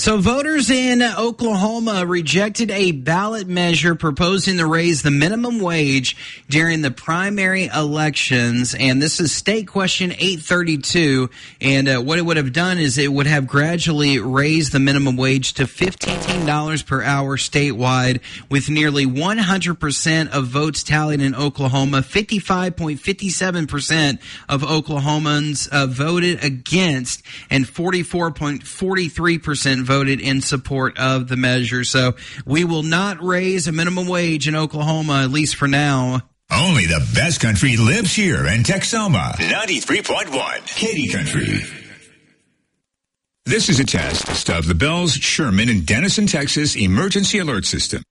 So voters in Oklahoma rejected a ballot measure proposing to raise the minimum wage during the primary elections. And this is State Question 832. And what it would have done is it would have gradually raised the minimum wage to $15 per hour statewide, with nearly 100% of votes tallied in Oklahoma. 55.57% of Oklahomans voted against, and 44.43% voted in support of the measure. So we will not raise a minimum wage in Oklahoma, at least for now. Only the best country lives here in Texoma. 93.1 Katy Country. This is a test of the Bells, Sherman, and Denison, Texas Emergency Alert System.